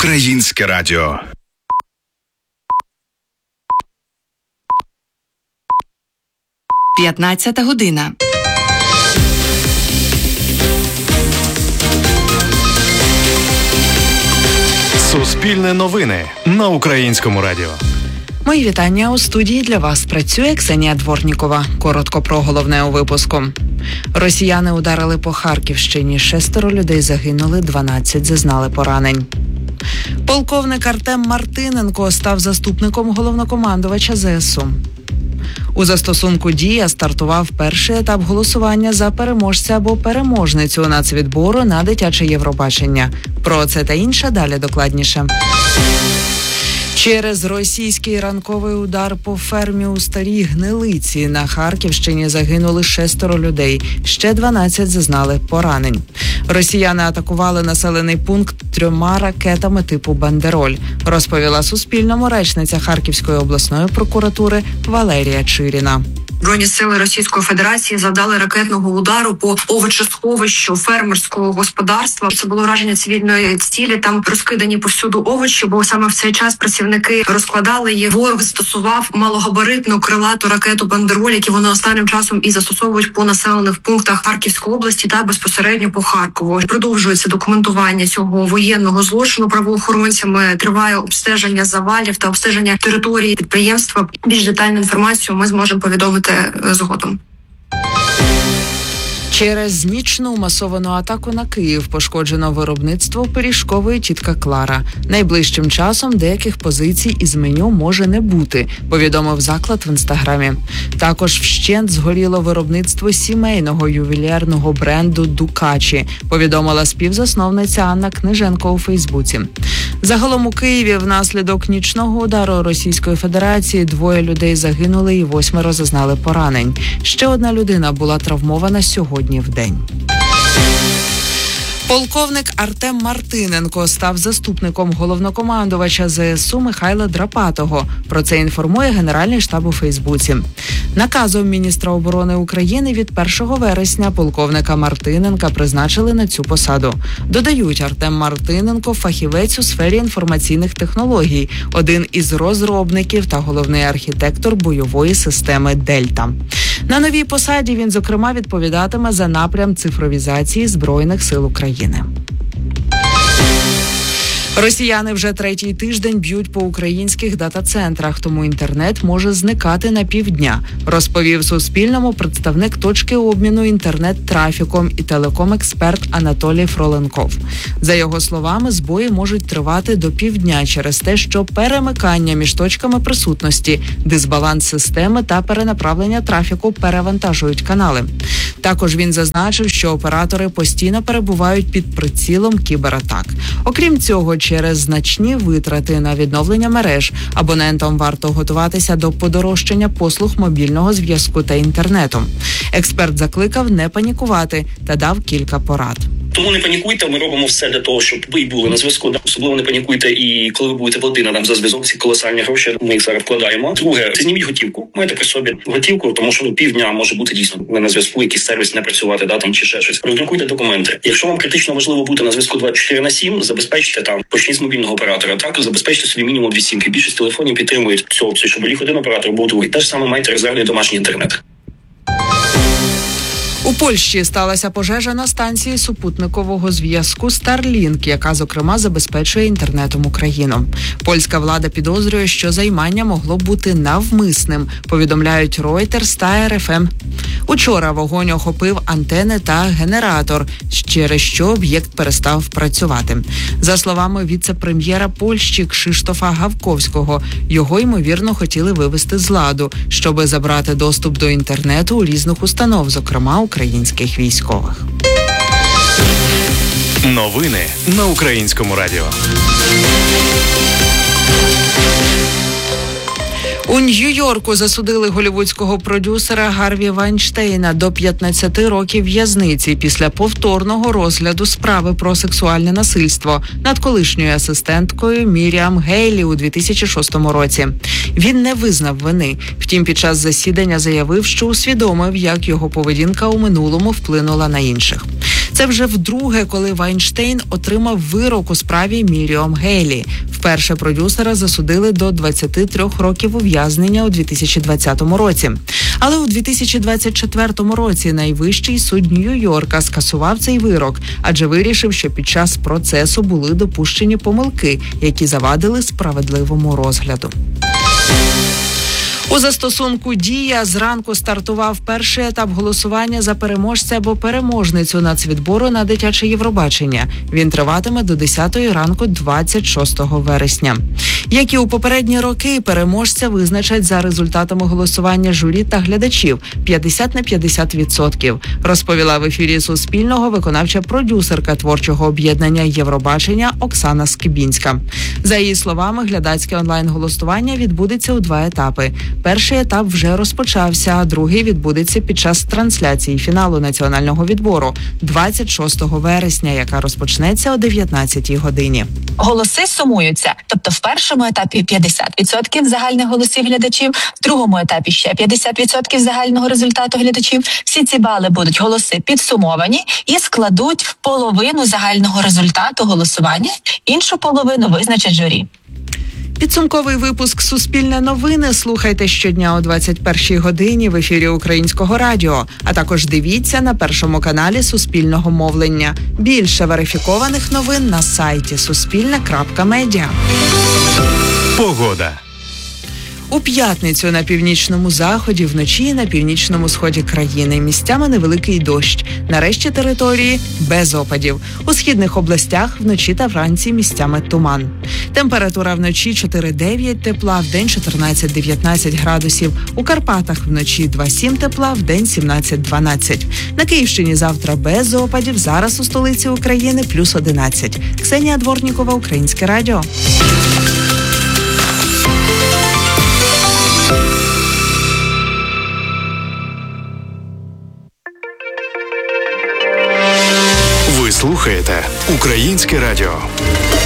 Українське радіо. П'ятнадцята година. Суспільне новини на Українському радіо. Мої вітання. У студії для вас працює Ксенія Дворнікова. Коротко про головне у випуску. Росіяни ударили по Харківщині. 6 людей загинули, 12 зазнали поранень. Полковник Артем Мартиненко став заступником головнокомандувача ЗСУ. У застосунку «Дія» стартував перший етап голосування за переможця або переможницю нацвідбору на дитяче Євробачення. Про це та інше далі докладніше. Через російський ранковий удар по фермі у Старій Гнилиці на Харківщині загинули 6 людей, ще 12 зазнали поранень. Росіяни атакували населений пункт 3 ракетами типу «Бандероль», розповіла Суспільному речниця Харківської обласної прокуратури Валерія Чиріна. Збройні сили Російської Федерації завдали ракетного удару по овочесховищу фермерського господарства. Це було враження цивільної цілі. Там розкидані повсюду овочі, бо саме в цей час працівники розкладали їх. Ворог застосував малогабаритну крилату ракету «Бандероль», які вони останнім часом і застосовують по населених пунктах Харківської області та безпосередньо по Харкову. Продовжується документування цього воєнного злочину правоохоронцями. Триває обстеження завалів та обстеження території підприємства. Більш детальну інформацію ми зможемо повідомити згодом. Через нічну масовану атаку на Київ пошкоджено виробництво пиріжкової «Тітка Клара». Найближчим часом деяких позицій із меню може не бути, повідомив заклад в Інстаграмі. Також вщент згоріло виробництво сімейного ювелірного бренду «Дукачі», повідомила співзасновниця Анна Книженко у Фейсбуці. Загалом у Києві внаслідок нічного удару Російської Федерації 2 людей загинули і 8 зазнали поранень. Ще 1 людина була травмована сьогодні вдень. Полковник Артем Мартиненко став заступником головнокомандувача ЗСУ Михайла Драпатого. Про це інформує Генеральний штаб у Фейсбуці. Наказом міністра оборони України від 1 вересня полковника Мартиненка призначили на цю посаду. Додають, Артем Мартиненко – фахівець у сфері інформаційних технологій, один із розробників та головний архітектор бойової системи «Дельта». На новій посаді він, зокрема, відповідатиме за напрям цифровізації Збройних сил України. Росіяни вже 3-й тиждень б'ють по українських дата-центрах, тому інтернет може зникати на півдня, розповів Суспільному представник точки обміну інтернет-трафіком і телеком-експерт Анатолій Фроленков. За його словами, збої можуть тривати до півдня через те, що перемикання між точками присутності, дисбаланс системи та перенаправлення трафіку перевантажують канали. Також він зазначив, що оператори постійно перебувають під прицілом кібератак. Окрім цього, через значні витрати на відновлення мереж абонентам варто готуватися до подорожчання послуг мобільного зв'язку та інтернету. Експерт закликав не панікувати та дав кілька порад. Тому не панікуйте, ми робимо все для того, щоб ви були на зв'язку. Особливо не панікуйте, і коли ви будете платити нам за зв'язок, ці колосальні гроші, ми їх зараз вкладаємо. Друге, зніміть готівку. Маєте при собі готівку, тому що півдня може бути дійсно ви на зв'язку, якийсь сервіс не працювати, там чи ще щось. Роздрукуйте документи. Якщо вам критично важливо бути на зв'язку 24/7, забезпечте там, почніть з мобільного оператора. Так, забезпечте собі мінімум 2 сімки. Більшість телефонів підтримують цю опцію, щоб ліг один оператор був другий. Те ж саме майте резервний домашній інтернет. У Польщі сталася пожежа на станції супутникового зв'язку Starlink, яка, зокрема, забезпечує інтернетом Україну. Польська влада підозрює, що займання могло бути навмисним, повідомляють Reuters та РФМ. Учора вогонь охопив антени та генератор, через що об'єкт перестав працювати. За словами віце-прем'єра Польщі Кшиштофа Гавковського, його, ймовірно, хотіли вивести з ладу, щоб забрати доступ до інтернету у різних установ, зокрема українських військових. Новини на Українському радіо. У Нью-Йорку засудили голлівудського продюсера Гарві Вайнштейна до 15 років в'язниці після повторного розгляду справи про сексуальне насильство над колишньою асистенткою Міріам Гейлі у 2006 році. Він не визнав вини. Втім, під час засідання заявив, що усвідомив, як його поведінка у минулому вплинула на інших. Це вже вдруге, коли Вайнштейн отримав вирок у справі Міріам Гейлі. Вперше продюсера засудили до 23 років ув'язнення у 2020 році. Але у 2024 році найвищий суд Нью-Йорка скасував цей вирок, адже вирішив, що під час процесу були допущені помилки, які завадили справедливому розгляду. У застосунку «Дія» зранку стартував перший етап голосування за переможця або переможницю нацвідбору на дитяче Євробачення. Він триватиме до 10-ї ранку 26 вересня. Як і у попередні роки, переможця визначать за результатами голосування журі та глядачів 50 на 50%, розповіла в ефірі Суспільного виконавча продюсерка творчого об'єднання Євробачення Оксана Скибінська. За її словами, глядацьке онлайн-голосування відбудеться у 2 етапи. Перший етап вже розпочався, а другий відбудеться під час трансляції фіналу національного відбору 26 вересня, яка розпочнеться о 19-й годині. Голоси сумуються, тобто в першому етапі 50% загальних голосів глядачів, в другому етапі ще 50% загального результату глядачів. Всі ці бали будуть голоси підсумовані і складуть половину загального результату голосування, іншу половину визначить журі. Підсумковий випуск «Суспільне новини» слухайте щодня о 21-й годині в ефірі Українського радіо, а також дивіться на першому каналі Суспільного мовлення. Більше верифікованих новин на сайті suspilne.media. Погода. У п'ятницю на північному заході, вночі і на північному сході країни. Місцями невеликий дощ. На решті території без опадів. У східних областях вночі та вранці місцями туман. Температура вночі 4-9 тепла, вдень 14-19 градусів. У Карпатах вночі 2-7 тепла, вдень 17-12. На Київщині завтра без опадів, зараз у столиці України плюс 11. Ксенія Дворнікова, Українське радіо. Ви слухаєте Українське радіо.